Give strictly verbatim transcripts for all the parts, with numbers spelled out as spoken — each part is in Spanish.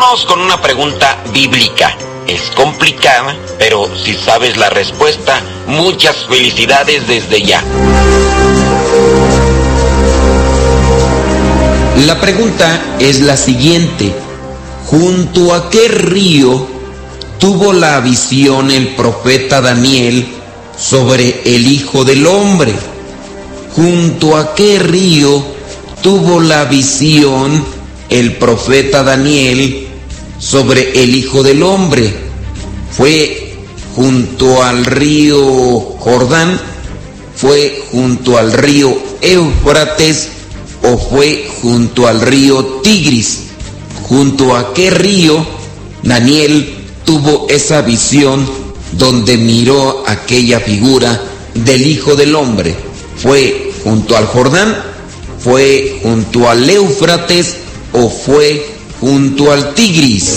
Vámonos con una pregunta bíblica. Es complicada, pero si sabes la respuesta, muchas felicidades desde ya. La pregunta es la siguiente: ¿junto a qué río tuvo la visión el profeta Daniel sobre el Hijo del Hombre? ¿Junto a qué río tuvo la visión el profeta Daniel sobre el Hijo del Hombre? ¿Fue junto al río Jordán? ¿Fue junto al río Éufrates? ¿O fue junto al río Tigris? ¿Junto a qué río Daniel tuvo esa visión donde miró aquella figura del Hijo del Hombre? ¿Fue junto al Jordán? ¿Fue junto al Éufrates? ¿O fue junto al Tigris?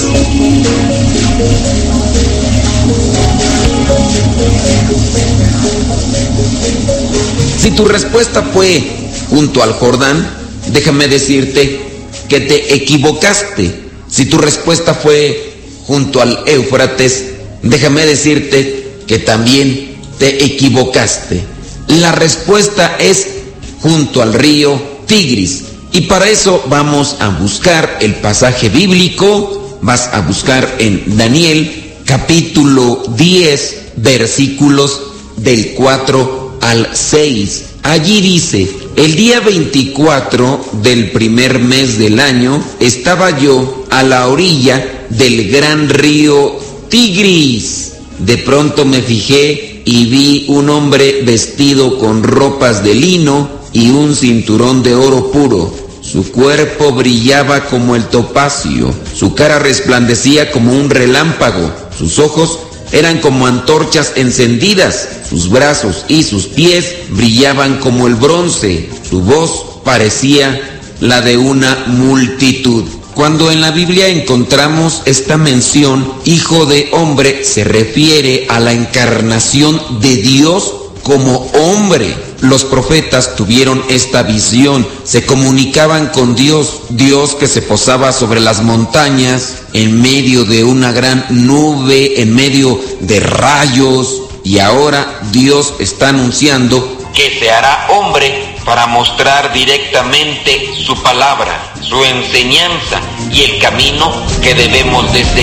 Si tu respuesta fue junto al Jordán, déjame decirte que te equivocaste. Si tu respuesta fue junto al Éufrates, déjame decirte que también te equivocaste. La respuesta es junto al río Tigris. Y para eso vamos a buscar el pasaje bíblico. Vas a buscar en Daniel capítulo diez, versículos del cuatro al seis. Allí dice: el día veinticuatro del primer mes del año estaba yo a la orilla del gran río Tigris. De pronto me fijé y vi un hombre vestido con ropas de lino y un cinturón de oro puro. Su cuerpo brillaba como el topacio, su cara resplandecía como un relámpago, sus ojos eran como antorchas encendidas, sus brazos y sus pies brillaban como el bronce, su voz parecía la de una multitud. Cuando en la Biblia encontramos esta mención, Hijo de Hombre, se refiere a la encarnación de Dios como hombre. Los profetas tuvieron esta visión, se comunicaban con Dios, Dios que se posaba sobre las montañas, en medio de una gran nube, en medio de rayos, y ahora Dios está anunciando que se hará hombre para mostrar directamente su palabra, su enseñanza y el camino que debemos de seguir.